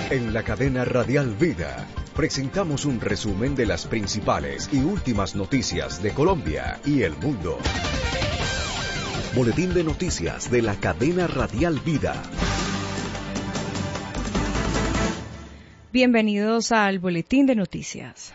En la cadena Radial Vida presentamos un resumen de las principales y últimas noticias de Colombia y el mundo. Boletín de noticias de la cadena Radial Vida. Bienvenidos al Boletín de Noticias.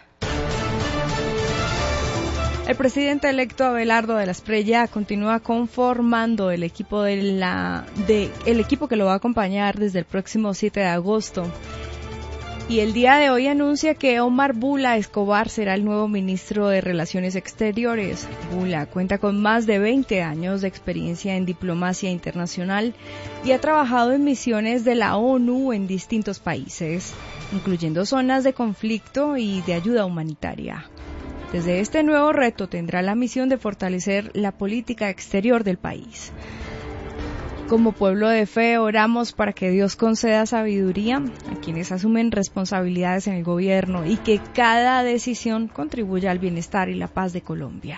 El presidente electo Abelardo de la Espriella continúa conformando el equipo el equipo que lo va a acompañar desde el próximo 7 de agosto. Y el día de hoy anuncia que Omar Bula Escobar será el nuevo ministro de Relaciones Exteriores. Bula cuenta con más de 20 años de experiencia en diplomacia internacional y ha trabajado en misiones de la ONU en distintos países, incluyendo zonas de conflicto y de ayuda humanitaria. Desde este nuevo reto tendrá la misión de fortalecer la política exterior del país. Como pueblo de fe, oramos para que Dios conceda sabiduría a quienes asumen responsabilidades en el gobierno y que cada decisión contribuya al bienestar y la paz de Colombia.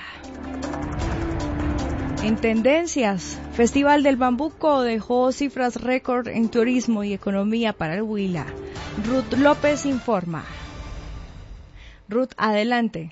En tendencias, Festival del Bambuco dejó cifras récord en turismo y economía para el Huila. Ruth López informa. Ruth, adelante.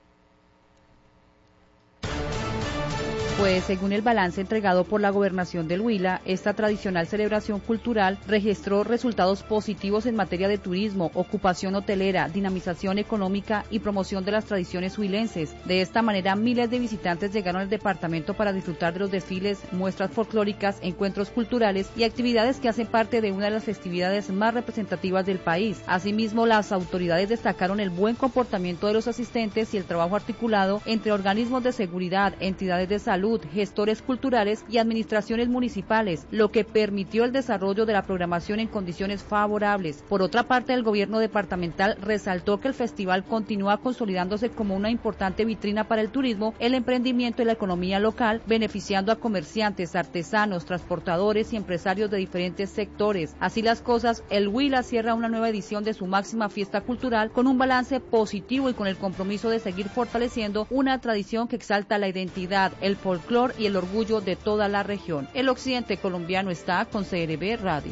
Pues según el balance entregado por la Gobernación del Huila, esta tradicional celebración cultural registró resultados positivos en materia de turismo, ocupación hotelera, dinamización económica y promoción de las tradiciones huilenses. De esta manera, miles de visitantes llegaron al departamento para disfrutar de los desfiles, muestras folclóricas, encuentros culturales y actividades que hacen parte de una de las festividades más representativas del país. Asimismo, las autoridades destacaron el buen comportamiento de los asistentes y el trabajo articulado entre organismos de seguridad, entidades de salud, gestores culturales y administraciones municipales, lo que permitió el desarrollo de la programación en condiciones favorables. Por otra parte, el gobierno departamental resaltó que el festival continúa consolidándose como una importante vitrina para el turismo, el emprendimiento y la economía local, beneficiando a comerciantes, artesanos, transportadores y empresarios de diferentes sectores. Así las cosas, el Huila cierra una nueva edición de su máxima fiesta cultural con un balance positivo y con el compromiso de seguir fortaleciendo una tradición que exalta la identidad, el folclore y el orgullo de toda la región. El occidente colombiano está con CRB Radio.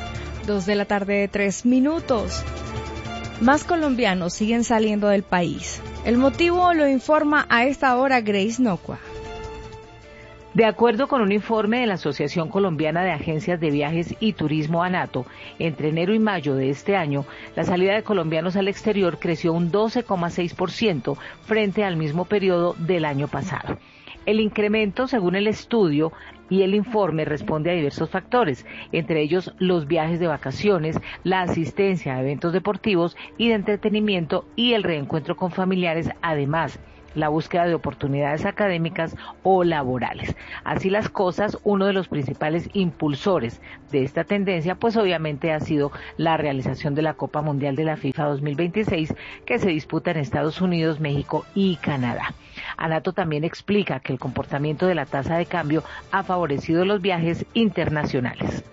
2:03 p.m. Más colombianos siguen saliendo del país. El motivo lo informa a esta hora Grace Nocua. De acuerdo con un informe de la Asociación Colombiana de Agencias de Viajes y Turismo ANATO, entre enero y mayo de este año, la salida de colombianos al exterior creció un 12,6% frente al mismo periodo del año pasado. El incremento, según el estudio y el informe, responde a diversos factores, entre ellos los viajes de vacaciones, la asistencia a eventos deportivos y de entretenimiento y el reencuentro con familiares, además la búsqueda de oportunidades académicas o laborales. Así las cosas, uno de los principales impulsores de esta tendencia, pues obviamente ha sido la realización de la Copa Mundial de la FIFA 2026, que se disputa en Estados Unidos, México y Canadá. ANATO también explica que el comportamiento de la tasa de cambio ha favorecido los viajes internacionales.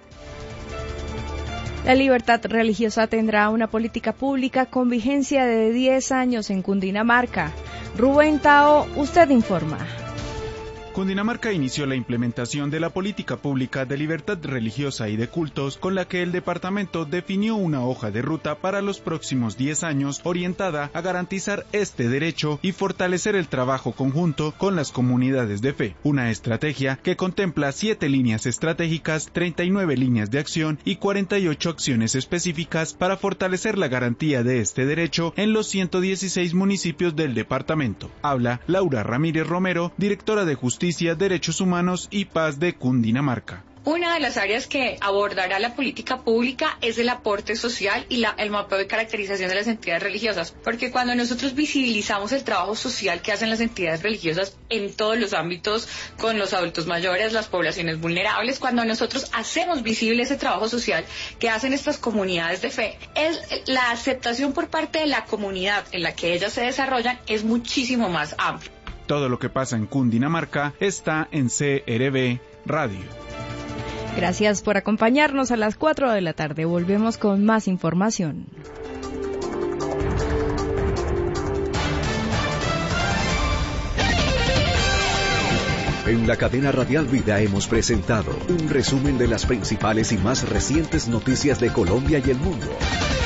La libertad religiosa tendrá una política pública con vigencia de 10 años en Cundinamarca. Rubén Tao, usted informa. Cundinamarca inició la implementación de la política pública de libertad religiosa y de cultos, con la que el departamento definió una hoja de ruta para los próximos 10 años orientada a garantizar este derecho y fortalecer el trabajo conjunto con las comunidades de fe. Una estrategia que contempla 7 líneas estratégicas, 39 líneas de acción y 48 acciones específicas para fortalecer la garantía de este derecho en los 116 municipios del departamento. Habla Laura Ramírez Romero, directora de Justicia, Derechos Humanos y Paz de Cundinamarca. Una de las áreas que abordará la política pública es el aporte social y el mapeo de caracterización de las entidades religiosas, porque cuando nosotros visibilizamos el trabajo social que hacen las entidades religiosas en todos los ámbitos, con los adultos mayores, las poblaciones vulnerables, cuando nosotros hacemos visible ese trabajo social que hacen estas comunidades de fe, la aceptación por parte de la comunidad en la que ellas se desarrollan es muchísimo más amplia. Todo lo que pasa en Cundinamarca está en CRB Radio. Gracias por acompañarnos a las 4 de la tarde. Volvemos con más información. En la cadena Radial Vida hemos presentado un resumen de las principales y más recientes noticias de Colombia y el mundo.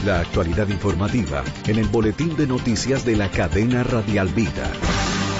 La actualidad informativa en el boletín de noticias de la cadena Radial Vida.